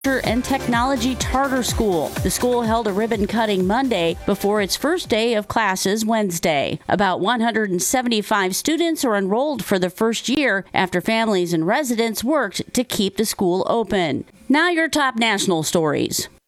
and Technology Charter School. The school held a ribbon cutting Monday before its first day of classes Wednesday. About 175 students are enrolled for the first year after families and residents worked to keep the school open. Now your top national stories.